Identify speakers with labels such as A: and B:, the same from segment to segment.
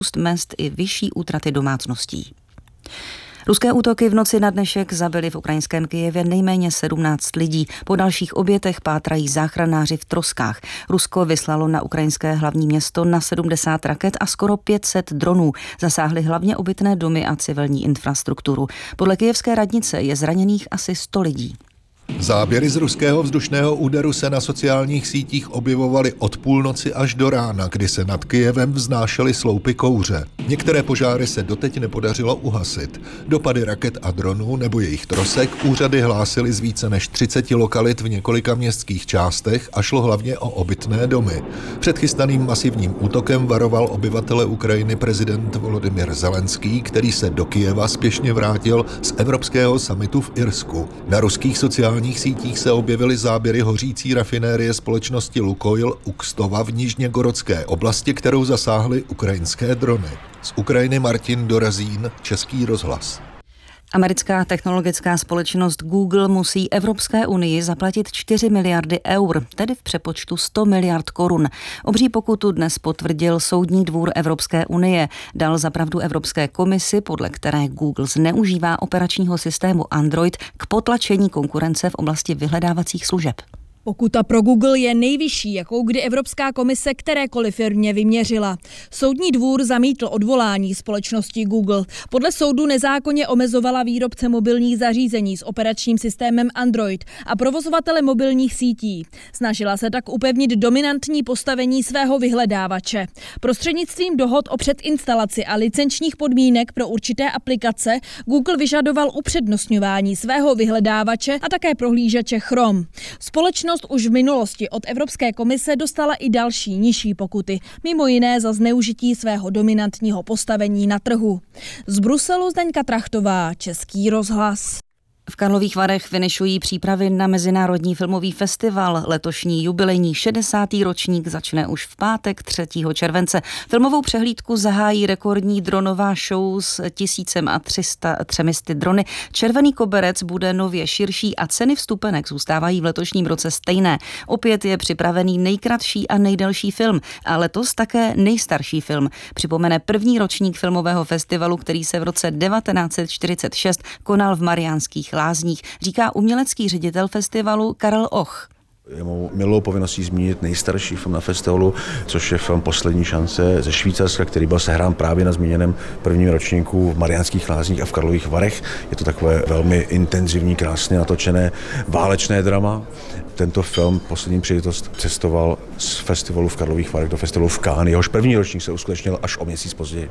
A: mezd i vyšší útraty domácností. Ruské útoky v noci na dnešek zabily v ukrajinském Kyjevě nejméně 17 lidí. Po dalších obětech pátrají záchranáři v troskách. Rusko vyslalo na ukrajinské hlavní město na 70 raket a skoro 500 dronů. Zasáhly hlavně obytné domy a civilní infrastrukturu. Podle kyjevské radnice je zraněných asi 100 lidí.
B: Záběry z ruského vzdušného úderu se na sociálních sítích objevovaly od půlnoci až do rána, kdy se nad Kyjevem vznášely sloupy kouře. Některé požáry se doteď nepodařilo uhasit. Dopady raket a dronů nebo jejich trosek úřady hlásily z více než 30 lokalit v několika městských částech a šlo hlavně o obytné domy. Před chystaným masivním útokem varoval obyvatele Ukrajiny prezident Volodymyr Zelenský, který se do Kyjeva spěšně vrátil z evropského summitu v Irsku. Na ruských sociálních sítích se objevily záběry hořící rafinérie společnosti Lukoil u Kstova v Nižněgorodské oblasti, kterou zasáhly ukrajinské drony. Z Ukrajiny Martin Dorazín, Český rozhlas.
A: Americká technologická společnost Google musí Evropské unii zaplatit 4 miliardy eur, tedy v přepočtu 100 miliard korun. Obří pokutu dnes potvrdil Soudní dvůr Evropské unie. Dal za pravdu Evropské komisi, podle které Google zneužívá operačního systému Android k potlačení konkurence v oblasti vyhledávacích služeb.
C: Pokuta pro Google je nejvyšší, jakou kdy Evropská komise kterékoliv firmě vyměřila. Soudní dvůr zamítl odvolání společnosti Google. Podle soudu nezákonně omezovala výrobce mobilních zařízení s operačním systémem Android a provozovatele mobilních sítí. Snažila se tak upevnit dominantní postavení svého vyhledávače. Prostřednictvím dohod o předinstalaci a licenčních podmínek pro určité aplikace Google vyžadoval upřednostňování svého vyhledávače a také prohlížeče Chrome. Společnost už v minulosti od Evropské komise dostala i další nižší pokuty, mimo jiné za zneužití svého dominantního postavení na trhu. Z Bruselu Zdeňka Trachtová, Český rozhlas.
A: V Karlových Varech finišují přípravy na Mezinárodní filmový festival. Letošní jubilejní 60. ročník začne už v pátek 3. července. Filmovou přehlídku zahájí rekordní dronová show s 1300 drony. Červený koberec bude nově širší a ceny vstupenek zůstávají v letošním roce stejné. Opět je připravený nejkratší a nejdelší film a letos také nejstarší film. Připomene první ročník filmového festivalu, který se v roce 1946 konal v Mariánských Lázních, říká umělecký ředitel festivalu Karel Och.
D: Je mou milou povinností zmínit nejstarší film na festivalu, což je film Poslední šance ze Švýcarska, který byl sehrán právě na zmíněném prvním ročníku v Mariánských Lázních a v Karlových Varech. Je to takové velmi intenzivní, krásně natočené válečné drama. Tento film poslední příležitost cestoval z festivalu v Karlových Varech do festivalu v Cannes. Jehož první ročník se uskutečnil až o měsíc později.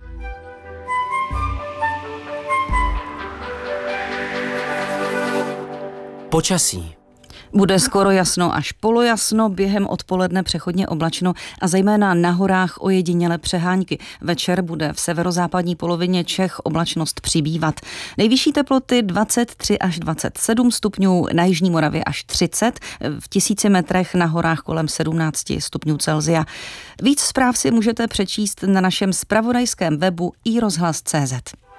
E: Počasí.
A: Bude skoro jasno až polojasno, během odpoledne přechodně oblačno a zejména na horách ojedinělé přehánky. Večer bude v severozápadní polovině Čech oblačnost přibývat. Nejvyšší teploty 23 až 27 stupňů, na jižní Moravě až 30, v 1000 metrech na horách kolem 17 stupňů Celsia. Víc zpráv si můžete přečíst na našem zpravodajském webu iRozhlas.cz.